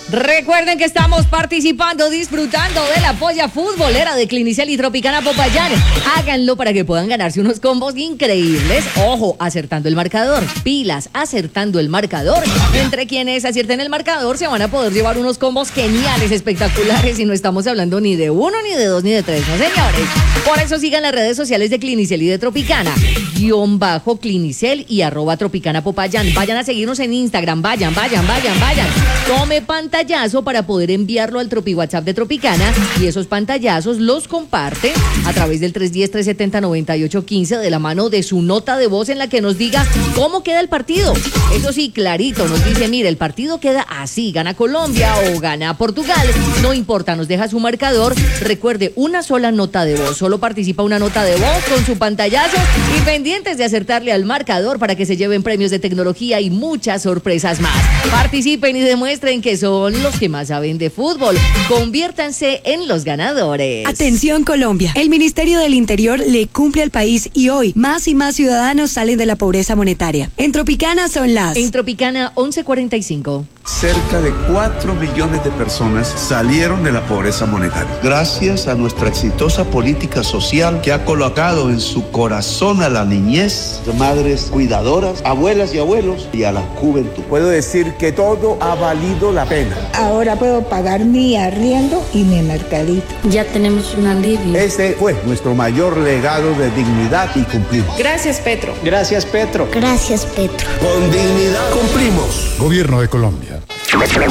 Recuerden que estamos participando, disfrutando de la polla futbolera de Clinicel y Tropicana Popayán. Háganlo para que puedan ganarse unos combos increíbles. Ojo, acertando el marcador. Pilas, acertando el marcador. Entre quienes acierten el marcador se van a poder llevar unos combos geniales, espectaculares. Y no estamos hablando ni de uno, ni de dos, ni de tres, ¿no, señores? Por eso sigan las redes sociales de Clinicel y de Tropicana. _Clinicel y @Tropicana Popayán. Vayan a seguirnos en Instagram. Vayan. Tome pantallazo para poder enviarlo al Tropi WhatsApp de Tropicana y esos pantallazos los comparte a través del 310-370-9815 de la mano de su nota de voz en la que nos diga cómo queda el partido. Eso sí, clarito, nos dice, mire, el partido queda así, gana Colombia o gana Portugal, no importa, nos deja su marcador. Recuerde, una sola nota de voz, solo participa una nota de voz con su pantallazo y pendientes de acertarle al marcador para que se lleven premios de tecnología y muchas sorpresas más. Participen y demuestren que son los que más saben de fútbol. Conviértanse en los ganadores. Atención Colombia, el Ministerio del Interior le cumple al país y hoy más y más ciudadanos salen de la pobreza monetaria. En Tropicana son las... En Tropicana 11:45. Cerca de 4 millones de personas salieron de la pobreza monetaria. Gracias a nuestra exitosa política social que ha colocado en su corazón a la niñez, madres cuidadoras, abuelas y abuelos y a la juventud. Puedo decir que todo ha valido la pena. Ahora puedo pagar mi arriendo y mi mercadito. Ya tenemos un alivio. Este fue nuestro mayor legado de dignidad y cumplimos. Gracias, Petro. Gracias, Petro. Gracias, Petro. Con dignidad cumplimos. Gobierno de Colombia.